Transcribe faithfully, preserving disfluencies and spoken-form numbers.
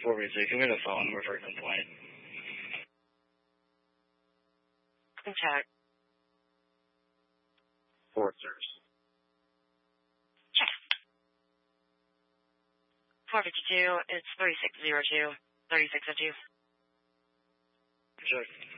four B two, give me the phone number for a complaint. Check. Forcers. Check. four fifty-two, it's thirty-six oh two, thirty-six oh two. Check.